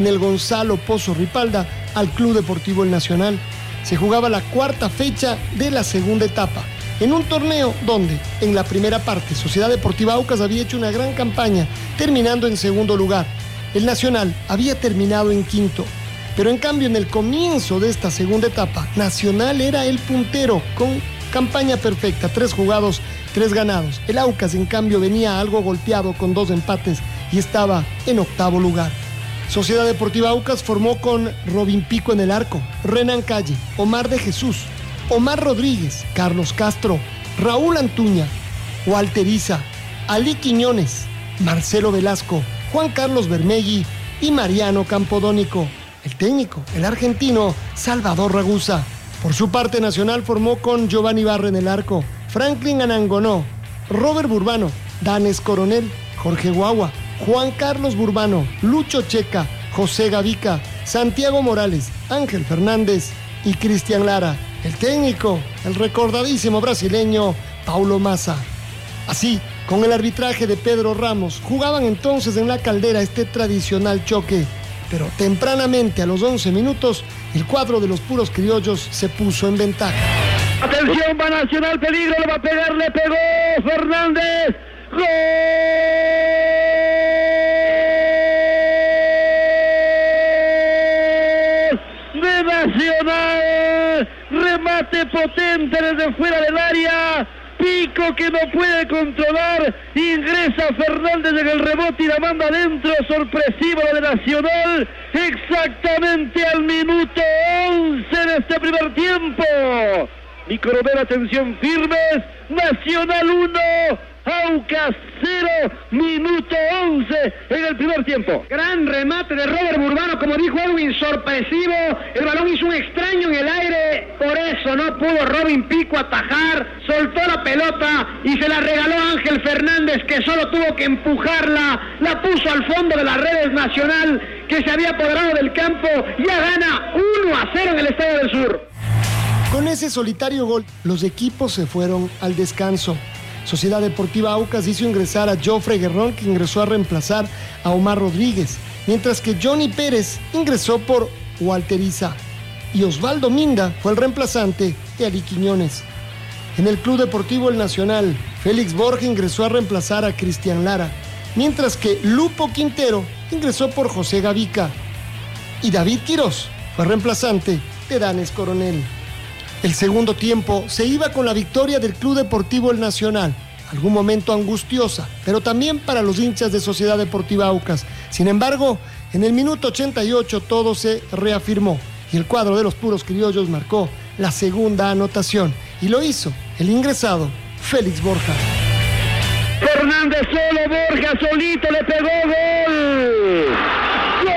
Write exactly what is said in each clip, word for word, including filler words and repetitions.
en el Gonzalo Pozo Ripalda al Club Deportivo El Nacional. Se jugaba la cuarta fecha de la segunda etapa, en un torneo donde, en la primera parte, Sociedad Deportiva Aucas había hecho una gran campaña, terminando en segundo lugar. El Nacional había terminado en quinto, pero en cambio en el comienzo de esta segunda etapa, Nacional era el puntero, con campaña perfecta, tres jugados, tres ganados. El Aucas, en cambio, venía algo golpeado con dos empates y estaba en octavo lugar. Sociedad Deportiva Aucas formó con Robin Pico en el arco, Renan Calle, Omar de Jesús, Omar Rodríguez, Carlos Castro, Raúl Antuña, Walter Iza, Ali Quiñones, Marcelo Velasco, Juan Carlos Bermegui y Mariano Campodónico. El técnico, el argentino Salvador Ragusa. Por su parte, Nacional formó con Giovanni Barra en el arco, Franklin Anangonó, Robert Burbano, Danes Coronel, Jorge Guagua, Juan Carlos Burbano, Lucho Checa, José Gavica, Santiago Morales, Ángel Fernández y Cristian Lara. El técnico, el recordadísimo brasileño Paulo Massa. Así, con el arbitraje de Pedro Ramos, jugaban entonces en la Caldera este tradicional choque. Pero tempranamente, a los once minutos, el cuadro de los puros criollos se puso en ventaja. Atención, va Nacional, peligro, le va a pegar, le pegó Fernández. ¡Gol de Nacional! Remate potente desde fuera del área. Pico que no puede controlar. Ingresa Fernández en el rebote y la manda adentro. Sorpresivo de Nacional. Exactamente al minuto once de este primer tiempo. Mi coronel, atención firmes. Nacional uno. Aucas cero, minuto once en el primer tiempo. Gran remate de Robert Burbano, como dijo Edwin, sorpresivo. El balón hizo un extraño en el aire, por eso no pudo Robin Pico atajar. Soltó la pelota y se la regaló a Ángel Fernández, que solo tuvo que empujarla. La puso al fondo de las redes. Nacional, que se había apoderado del campo, ya gana uno a cero en el Estadio del Sur. Con ese solitario gol, los equipos se fueron al descanso. Sociedad Deportiva Aucas hizo ingresar a Jofre Guerrón, que ingresó a reemplazar a Omar Rodríguez, mientras que Johnny Pérez ingresó por Walter Iza y Osvaldo Minda fue el reemplazante de Ali Quiñones. En el Club Deportivo El Nacional, Félix Borja ingresó a reemplazar a Cristian Lara, mientras que Lupo Quintero ingresó por José Gavica y David Quirós fue reemplazante de Danes Coronel. El segundo tiempo se iba con la victoria del Club Deportivo El Nacional, algún momento angustiosa, pero también para los hinchas de Sociedad Deportiva Aucas. Sin embargo, en el minuto ochenta y ocho todo se reafirmó y el cuadro de los puros criollos marcó la segunda anotación y lo hizo el ingresado Félix Borja. Fernández solo, Borja solito, le pegó, gol. ¡Gol!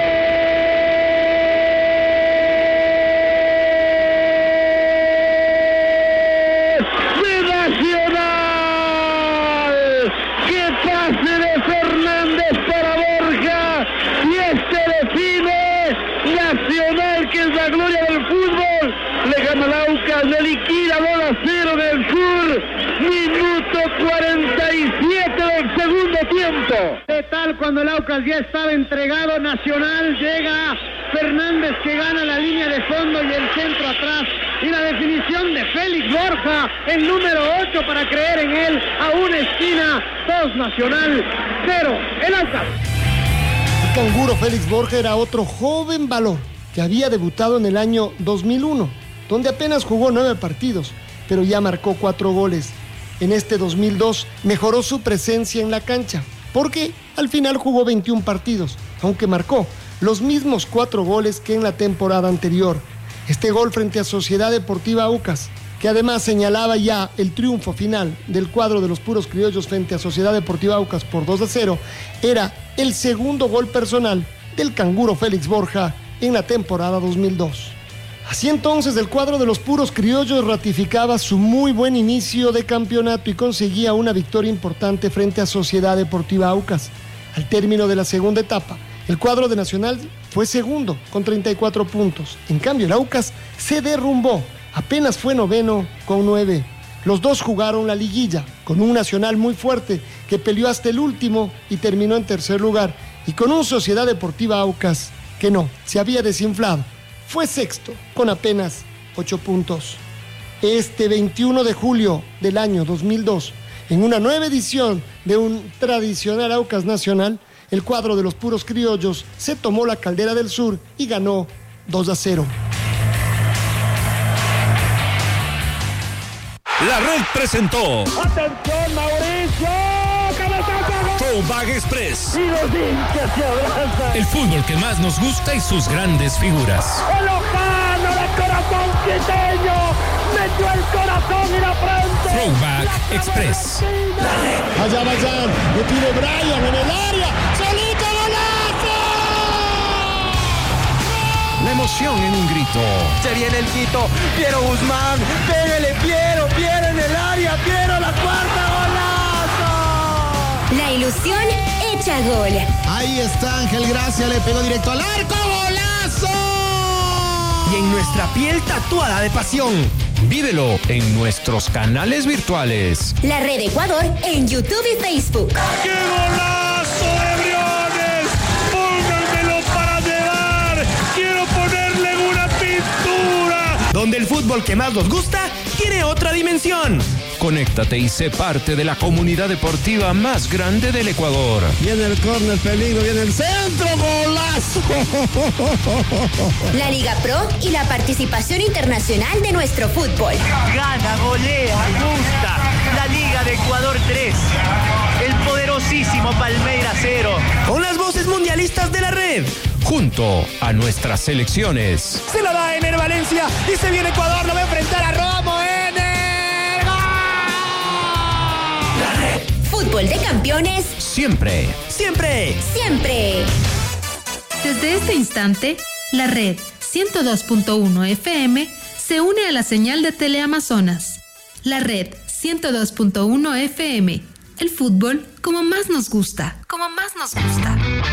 Le liquida dos a cero del Sur. Minuto cuarenta y siete del segundo tiempo. De tal, cuando el Aucas ya estaba entregado, Nacional, llega Fernández, que gana la línea de fondo y el centro atrás. Y la definición de Félix Borja, el número ocho, para creer en él. A una esquina, dos Nacional, cero el Aucas. El canguro Félix Borja era otro joven valor que había debutado en el año dos mil uno. Donde apenas jugó nueve partidos, pero ya marcó cuatro goles. En este dos mil dos mejoró su presencia en la cancha, porque al final jugó veintiún partidos, aunque marcó los mismos cuatro goles que en la temporada anterior. Este gol frente a Sociedad Deportiva Aucas, que además señalaba ya el triunfo final del cuadro de los puros criollos frente a Sociedad Deportiva Aucas por dos a cero, era el segundo gol personal del canguro Félix Borja en la temporada dos mil dos. Así entonces el cuadro de los puros criollos ratificaba su muy buen inicio de campeonato y conseguía una victoria importante frente a Sociedad Deportiva Aucas. Al término de la segunda etapa, el cuadro de Nacional fue segundo con treinta y cuatro puntos. En cambio, el Aucas se derrumbó, apenas fue noveno con nueve. Los dos jugaron la liguilla con un Nacional muy fuerte que peleó hasta el último y terminó en tercer lugar, y con un Sociedad Deportiva Aucas que no, se había desinflado. Fue sexto con apenas ocho puntos. Este veintiuno de julio del año dos mil dos, en una nueva edición de un tradicional Aucas Nacional, el cuadro de los puros criollos se tomó la Caldera del Sur y ganó dos a cero. La Red presentó. ¡Atención, Mauricio! ¡Cabezazo! Throwback Express. Y los hinchas se abrazan. El fútbol que más nos gusta y sus grandes figuras. ¡El Lojano de corazón quiteño! ¡Metió el corazón y la frente! Throwback Express. Allá vayan, le tiro Brian en el área. ¡Solito golazo! La emoción en un grito. Se viene el Quito, Piero Guzmán, pégale Piero, Piero en el área, Piero la cuarta, golazo. La ilusión hecha gol. Ahí está Ángel Gracia, le pegó directo al arco, golazo. Y en nuestra piel tatuada de pasión. Vívelo en nuestros canales virtuales. La Red Ecuador en YouTube y Facebook. ¡Qué golazo de Briones! ¡Pónganmelo para llevar! ¡Quiero ponerle una pintura! Donde el fútbol que más nos gusta tiene otra dimensión. Conéctate y sé parte de la comunidad deportiva más grande del Ecuador. Viene el córner, peligro, viene el centro, golazo. La Liga Pro y la participación internacional de nuestro fútbol. Gana, golea, gusta. La Liga de Ecuador tres. El poderosísimo Palmeiras cero. Con las voces mundialistas de la Red. Junto a nuestras selecciones. Se la da Ener Valencia y se viene Ecuador, lo va a enfrentar a Romo. Ener. Fútbol de campeones. Siempre. Siempre. Siempre. Desde este instante, la Red ciento dos punto uno F M se une a la señal de Teleamazonas. La Red ciento dos punto uno F M. El fútbol como más nos gusta. Como más nos gusta.